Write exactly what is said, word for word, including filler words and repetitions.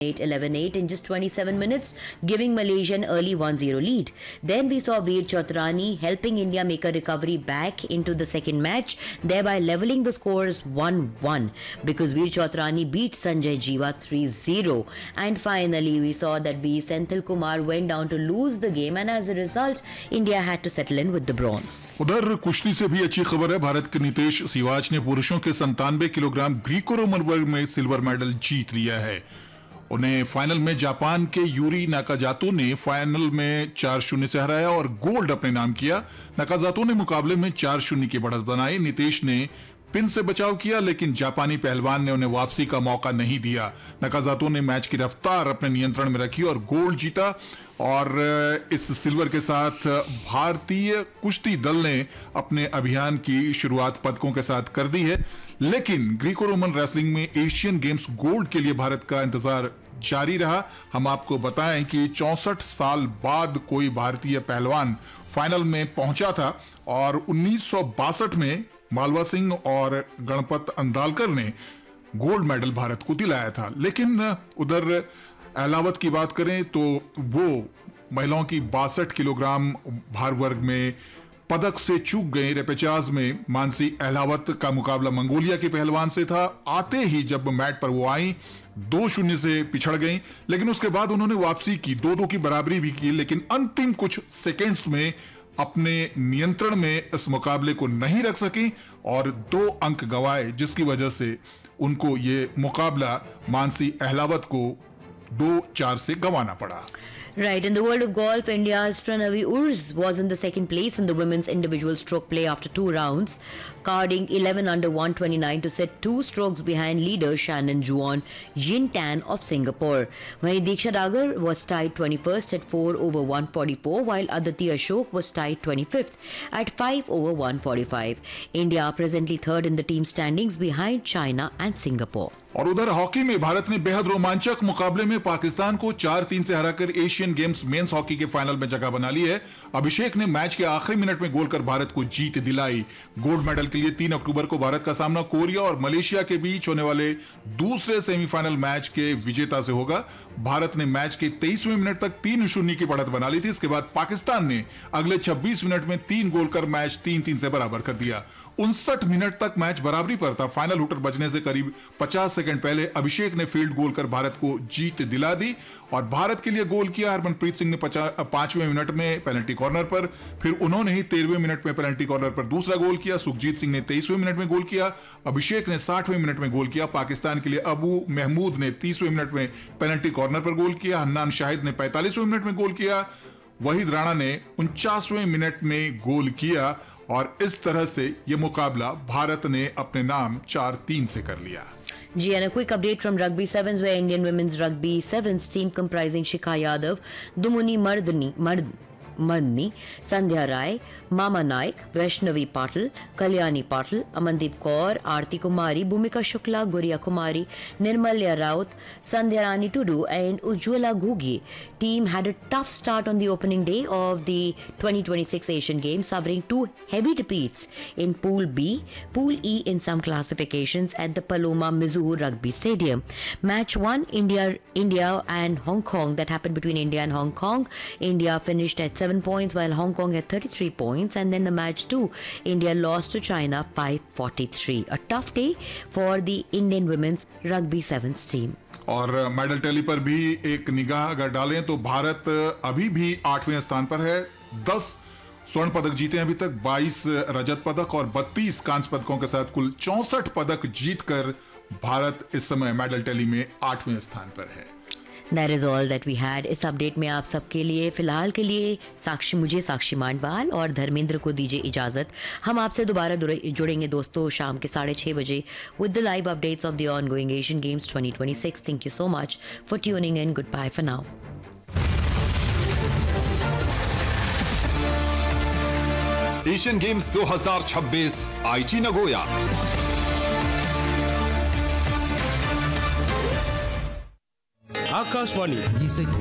eight eleven eight in just twenty-seven minutes, giving Malaysia an early one zero lead. Then we saw Veer Chotrani helping India make a recovery back into the second match, thereby levelling the scores one one because Veer Chotrani beat Sanjay Jiva three zero. And finally, we saw that V. Senthil Kumar went down to lose the game, and as a result, India had to settle in with the bronze. उधर कुश्ती से भी अच्छी खबर है। भारत के नितेश सिवाच ने पुरुषों के संतानवे किलोग्राम ग्रीको रोमन वर्ग में सिल्वर मेडल जीत लिया है। उन्हें फाइनल में जापान के यूरी नाकाजातो ने फाइनल में चार शून्य से हराया और गोल्ड अपने नाम किया। नाकाजातो ने मुकाबले में चार शून्य की बढ़त बनाई। नितेश ने पिन से बचाव किया, लेकिन जापानी पहलवान ने उन्हें वापसी का मौका नहीं दिया। नाकाजातो ने मैच की रफ्तार अपने नियंत्रण में रखी और गोल्ड जीता, और इस सिल्वर के साथ भारतीय कुश्ती दल ने अपने अभियान की शुरुआत पदकों के साथ कर दी है। लेकिन ग्रीको रोमन रेसलिंग में एशियन गेम्स गोल्ड के लिए भारत का इंतजार जारी रहा। हम आपको बताएं कि चौसठ साल बाद कोई भारतीय पहलवान फाइनल में पहुंचा था, और उन्नीस सौ बासठ में मालवा सिंह और गणपत अंदालकर ने गोल्ड मेडल भारत को दिलाया था। लेकिन उधर अहलावत की बात करें तो वो महिलाओं की बासठ किलोग्राम भार वर्ग में पदक से चूक गए। रेपेचाज में मानसी अहलावत का मुकाबला मंगोलिया के पहलवान से था। आते ही जब मैट पर वो आई, दो शून्य से पिछड़ गई, लेकिन उसके बाद उन्होंने वापसी की, दो दो की बराबरी भी की, लेकिन अंतिम कुछ सेकेंड्स में अपने नियंत्रण में इस मुकाबले को नहीं रख सकी और दो अंक गंवाए, जिसकी वजह से उनको ये मुकाबला मानसी अहलावत को दो चार से गंवाना पड़ा। Right, in the world of golf, India's Pranavi Urs was in the second place in the women's individual stroke play after two rounds, carding eleven under one twenty-nine to set two strokes behind leader Shannon Juan Yin Tan of Singapore. Wahin Diksha Dagar was tied twenty-first at four over one forty-four, while Aditi Ashok was tied twenty-fifth at five over one forty-five. India presently third in the team standings behind China and Singapore. और उधर hockey में भारत ने बेहद रोमांचक मुकाबले में पाकिस्तान को चार तीन से हराकर एशियन गेम्स मेंस हॉकी के फाइनल में जगह बना ली है। अभिषेक ने मैच के आखिरी मिनट में गोल कर भारत को जीत दिलाई। गोल्ड मेडल के लिए तीन अक्टूबर को भारत का सामना कोरिया और मलेशिया के बीच होने वाले दूसरे सेमीफाइनल मैच के विजेता से होगा। भारत ने मैच के तेईसवें मिनट तक तीन शून्य की बढ़त बना ली थी। इसके बाद पाकिस्तान ने अगले छब्बीस मिनट में तीन गोल कर मैच तीन तीन से बराबर कर दिया। उनसठ मिनट तक मैच बराबरी पर था। फाइनल हुटर बजने से करीब पचास सेकंड पहले अभिषेक ने फील्ड गोल कर भारत को जीत दिला दी, और भारत के लिए गोल किया हरमनप्रीत सिंह ने पांचवें मिनट में पेनल्टी कॉर्नर पर। फिर उन्होंने ही तेरहवें मिनट में पेनल्टी कॉर्नर पर दूसरा गोल किया। सुखजीत सिंह ने तेईसवें मिनट में गोल किया। अभिषेक ने साठवें मिनट में गोल किया। पाकिस्तान के लिए अबू महमूद ने तीसवें मिनट में पेनल्टी कॉर्नर पर गोल किया। हन्नान शाहिद ने पैंतालीसवें मिनट में गोल किया। वहीद राणा ने उनचासवें मिनट में गोल किया, और इस तरह से यह मुकाबला भारत ने अपने नाम चार तीन से कर लिया। G, and a quick update from Rugby Sevens, where Indian women's Rugby Sevens team comprising Shikha Yadav, Dumuni Mardani, Mard, Mardni, Sandhya Rai, Mama Naik, Vaishnavi Patil, Kalyani Patil, Amandeep Kaur, Aarti Kumari, Bhumika Shukla, Guria Kumari, Nirmalya Raut, Sandhya Rani Tudu and Ujjwala Ghugi team had a tough start on the opening day of the twenty twenty-six Asian Games, suffering two heavy defeats in Pool B, Pool E in some classifications at the Paloma Mizzou Rugby Stadium. Match one, India, India and Hong Kong, that happened between India and Hong Kong. India finished at seven points while Hong Kong had thirty-three points, and then the match two, India lost to China five forty-three. A tough day for the Indian women's Rugby Sevens team. और medal tally पर भी एक निगाह अगर डालें तो भारत अभी भी आठवें स्थान पर है। दस स्वर्ण पदक जीते हैं अभी तक, बाईस रजत पदक और बत्तीस कांस्य पदकों के साथ कुल चौसठ पदक जीतकर भारत इस समय मेडल टैली में आठवें स्थान पर है। That is all that we had. इस अपडेट में आप सबके लिए फिलहाल के लिए साक्षी मुझे साक्षी मांडवाल और धर्मेंद्र को दीजिए इजाजत। हम आपसे दोबारा जुड़ेंगे दोस्तों शाम के साढ़े छः बजे with the live updates of the ongoing Asian Games twenty twenty-six. Thank you so much for tuning in. Goodbye for now. Asian games दो हज़ार छब्बीस आईची नगोया। आकाशवाणी